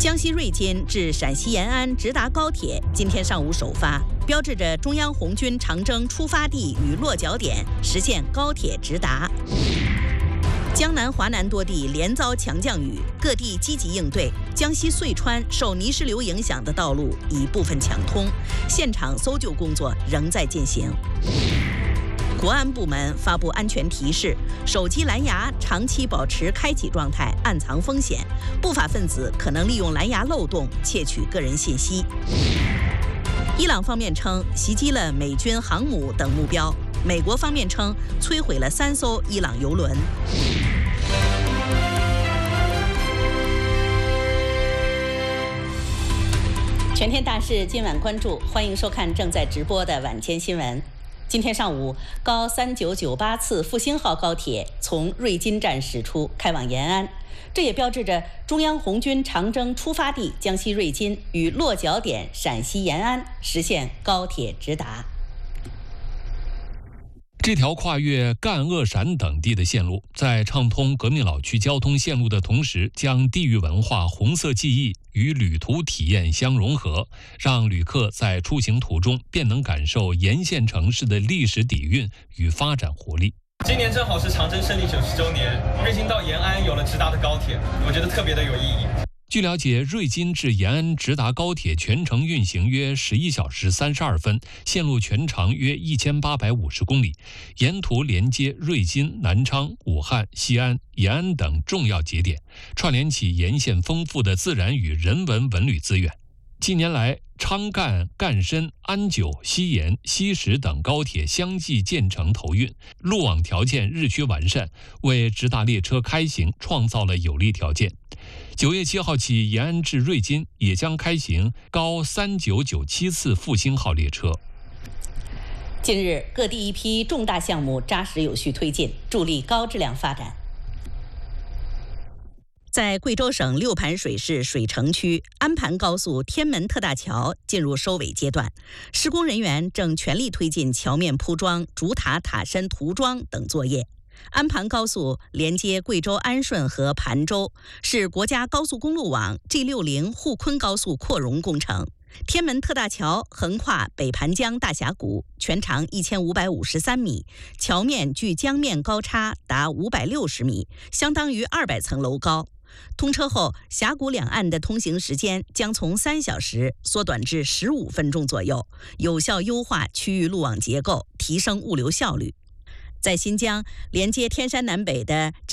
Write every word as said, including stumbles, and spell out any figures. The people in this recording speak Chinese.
江西瑞金至陕西延安直达高铁今天上午首发，标志着中央红军长征出发地与落脚点实现高铁直达。江南、华南多地连遭强降雨，各地积极应对。江西遂川受泥石流影响的道路已部分抢通，现场搜救工作仍在进行。国安部门发布安全提示：手机蓝牙长期保持开启状态，暗藏风险，不法分子可能利用蓝牙漏洞窃取个人信息。伊朗方面称袭击了美军航母等目标，美国方面称摧毁了三艘伊朗油轮。全天大事今晚关注，欢迎收看正在直播的晚间新闻。今天上午，高三九九八次复兴号高铁从瑞金站驶出，开往延安。这也标志着中央红军长征出发地江西瑞金与落脚点陕西延安实现高铁直达。 这条跨越赣鄂陕等地的线路，在畅通革命老区交通线路的同时，将地域文化红色记忆与旅途体验相融合，让旅客在出行途中便能感受沿线城市的历史底蕴与发展活力。 今年正好是长征胜利九十周年，瑞金到延安有了直达的高铁，我觉得特别的有意义。 据了解，瑞金至延安直达高铁全程运行约十一小时三十二分，线路全长约一千八百五十公里，沿途连接瑞金、南昌、武汉、西安、延安等重要节点，串联起沿线丰富的自然与人文文旅资源。近年来，昌赣、赣深、安九、西延、西石等高铁相继建成投运，路网条件日趋完善，为直达列车开行创造了有利条件。九月七号起，延安至瑞金也将开行高三九九七次复兴号列车。 近日，各地一批重大项目扎实有序推进，助力高质量发展。在贵州省六盘水市水城区，安盘高速天门特大桥进入收尾阶段，施工人员正全力推进桥面铺装、主塔塔身涂装等作业。安盘高速连接贵州安顺和盘州，是国家高速公路网 G 六十 沪昆高速扩容工程。天门特大桥横跨北盘江大峡谷，全长一千五百五十三米，桥面距江面高差达五百六十米，相当于二百层楼高。通车后，峡谷两岸的通行时间将从三小时缩短至十五分钟左右，有效优化区域路网结构，提升物流效率。在新疆，连接天山南北的